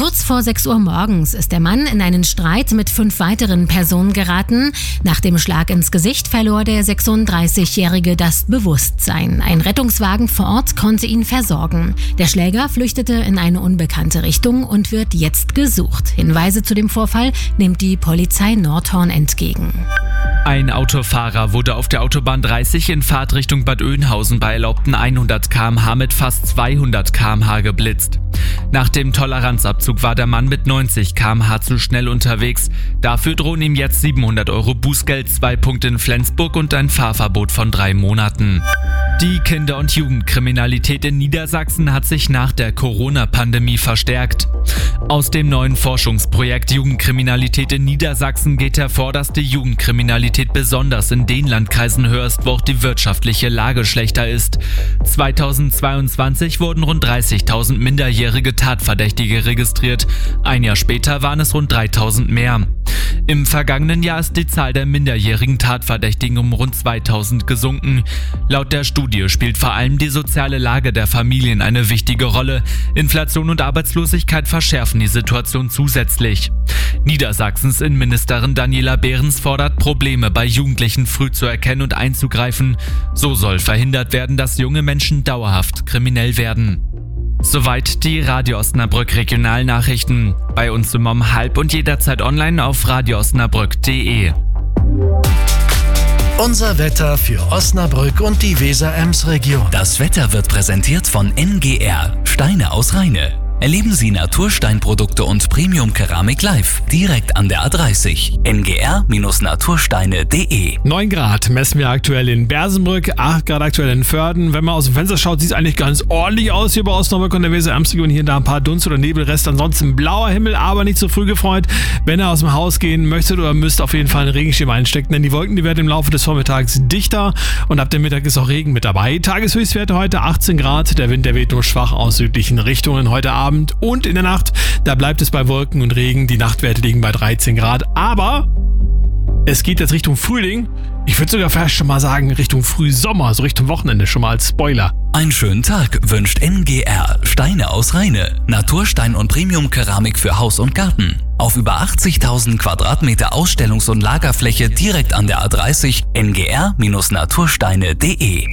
Kurz vor 6 Uhr morgens ist der Mann in einen Streit mit 5 weiteren Personen geraten. Nach dem Schlag ins Gesicht verlor der 36-Jährige das Bewusstsein. Ein Rettungswagen vor Ort konnte ihn versorgen. Der Schläger flüchtete in eine unbekannte Richtung und wird jetzt gesucht. Hinweise zu dem Vorfall nimmt die Polizei Nordhorn entgegen. Ein Autofahrer wurde auf der Autobahn 30 in Fahrtrichtung Bad Oeynhausen bei erlaubten 100 km/h mit fast 200 km/h geblitzt. Nach dem Toleranzabzug war der Mann mit 90 km/h zu schnell unterwegs. Dafür drohen ihm jetzt 700 € Bußgeld, 2 Punkte in Flensburg und ein Fahrverbot von 3 Monaten. Die Kinder- und Jugendkriminalität in Niedersachsen hat sich nach der Corona-Pandemie verstärkt. Aus dem neuen Forschungsprojekt Jugendkriminalität in Niedersachsen geht hervor, dass die Jugendkriminalität besonders in den Landkreisen höher ist, wo auch die wirtschaftliche Lage schlechter ist. 2022 wurden rund 30.000 minderjährige Tatverdächtige registriert. Ein Jahr später waren es rund 3.000 mehr. Im vergangenen Jahr ist die Zahl der minderjährigen Tatverdächtigen um rund 2.000 gesunken. Laut der Studie spielt vor allem die soziale Lage der Familien eine wichtige Rolle. Inflation und Arbeitslosigkeit verschärfen die Situation zusätzlich. Niedersachsens Innenministerin Daniela Behrens fordert, Probleme bei Jugendlichen früh zu erkennen und einzugreifen. So soll verhindert werden, dass junge Menschen dauerhaft kriminell werden. Soweit die Radio Osnabrück Regionalnachrichten. Bei uns immer um 12 und jederzeit online auf radioosnabrück.de. Unser Wetter für Osnabrück und die Weser-Ems-Region. Das Wetter wird präsentiert von NGR, Steine aus Rheine. Erleben Sie Natursteinprodukte und Premium-Keramik live, direkt an der A30. ngr-natursteine.de. 9 Grad messen wir aktuell in Bersenbrück, 8 Grad aktuell in Vörden. Wenn man aus dem Fenster schaut, sieht es eigentlich ganz ordentlich aus hier bei Osnabrück und der Weser-Ems-Region. Hier und da ein paar Dunst- oder Nebelreste. Ansonsten blauer Himmel, aber nicht so früh gefreut. Wenn ihr aus dem Haus gehen möchtet oder müsst, auf jeden Fall einen Regenschirm einstecken, denn die Wolken, die werden im Laufe des Vormittags dichter und ab dem Mittag ist auch Regen mit dabei. Tageshöchstwerte heute 18 Grad. Der Wind, der weht nur schwach aus südlichen Richtungen heute Abend. Und in der Nacht, da bleibt es bei Wolken und Regen. Die Nachtwerte liegen bei 13 Grad. Aber es geht jetzt Richtung Frühling. Ich würde sogar fast schon mal sagen Richtung Frühsommer, also Richtung Wochenende schon mal als Spoiler. Einen schönen Tag wünscht NGR, Steine aus Rheine. Naturstein und Premium-Keramik für Haus und Garten. Auf über 80.000 Quadratmeter Ausstellungs- und Lagerfläche direkt an der A30. ngr-natursteine.de.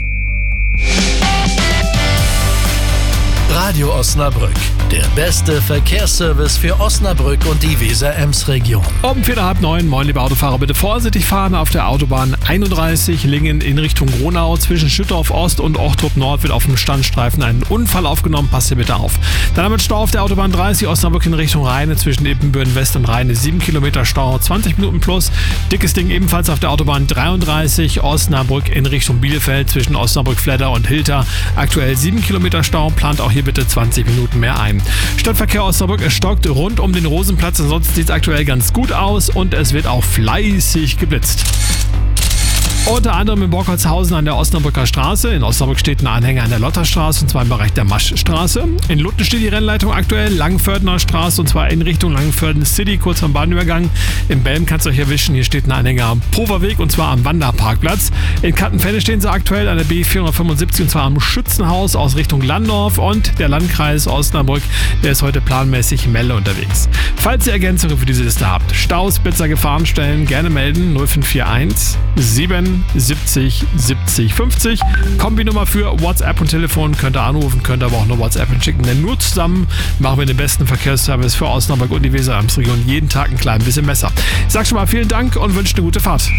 Radio Osnabrück, der beste Verkehrsservice für Osnabrück und die Weser-Ems-Region. Um 8:45, moin liebe Autofahrer, bitte vorsichtig fahren auf der Autobahn 31 Lingen in Richtung Gronau. Zwischen Schüttorf Ost und Ochtrup Nord wird auf dem Standstreifen ein Unfall aufgenommen, passt hier bitte auf. Dann haben wir Stau auf der Autobahn 30 Osnabrück in Richtung Rheine zwischen Ippenbüren West und Rheine, 7 Kilometer Stau, 20 Minuten plus. Dickes Ding ebenfalls auf der Autobahn 33 Osnabrück in Richtung Bielefeld zwischen Osnabrück-Fledder und Hilter. Aktuell 7 Kilometer Stau, plant auch hier bitte 20 Minuten mehr ein. Stadtverkehr Osnabrück, es stockt rund um den Rosenplatz, ansonsten sieht es aktuell ganz gut aus und es wird auch fleißig geblitzt. Unter anderem in Borkholzhausen an der Osnabrücker Straße. In Osnabrück steht ein Anhänger an der Lotterstraße und zwar im Bereich der Maschstraße. In Lutten steht die Rennleitung aktuell Langenfördener Straße und zwar in Richtung Langenförden City, kurz am Bahnübergang. In Belm kannst du euch erwischen, hier steht ein Anhänger am Poverweg und zwar am Wanderparkplatz. In Kattenfelde stehen sie aktuell an der B475 und zwar am Schützenhaus aus Richtung Landorf und der Landkreis Osnabrück, der ist heute planmäßig Melle unterwegs. Falls ihr Ergänzungen für diese Liste habt, Staus, Blitzer, Gefahrenstellen, gerne melden 0541 70 70 50. Kombinummer für WhatsApp und Telefon, könnt ihr anrufen, könnt aber auch nur WhatsApp schicken, denn nur zusammen machen wir den besten Verkehrsservice für Osnabrück und die Weser-Ems-Region. Jeden Tag ein klein bisschen besser. Ich sag schon mal vielen Dank und wünsche eine gute Fahrt.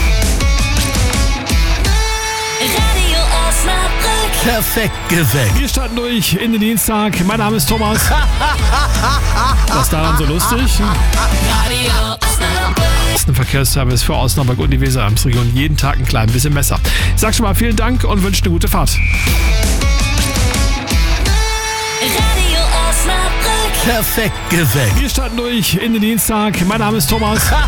Radio Osnabrück. Perfekt geweckt. Wir starten durch in den Dienstag. Mein Name ist Thomas. Was ist daran so lustig? Radio Osnabrück. Ein Verkehrsservice für Osnabrück und die Weser-Ems-Region. Jeden Tag ein klein bisschen besser. Ich sag schon mal vielen Dank und wünsche eine gute Fahrt. Radio Osnabrück. Perfekt geweckt. Wir starten durch in den Dienstag. Mein Name ist Thomas.